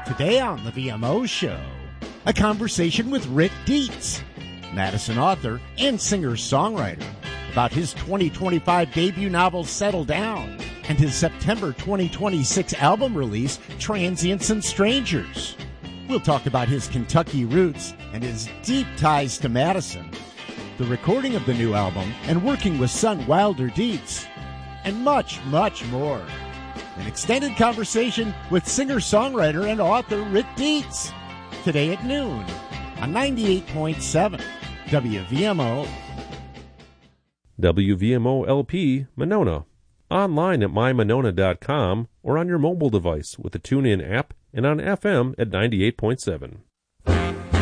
Today on the VMO Show, a conversation with Rick Dietz, Madison author and singer-songwriter, about his 2025 debut novel, Settle Down, and his September 2026 album release, Transients and Strangers. We'll talk about his Kentucky roots and his deep ties to Madison, the recording of the new album, and working with son Wilder Dietz, and much, much more. An extended conversation with singer-songwriter and author Rick Dietz, today at noon on 98.7 WVMO. WVMO LP, Monona. Online at mymonona.com or on your mobile device with the TuneIn app and on FM at 98.7.